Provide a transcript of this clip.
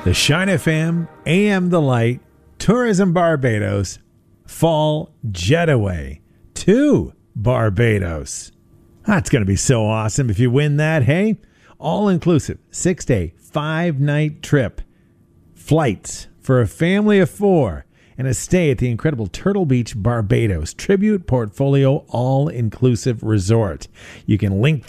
The Shine FM, AM The Light, Tourism Barbados, Fall Jetaway to Barbados. That's going to be so awesome if you win that, hey? All-inclusive, 6-day, 5-night trip. Flights for a family of 4 and a stay at the incredible Turtle Beach, Barbados Tribute Portfolio All-Inclusive Resort. You can link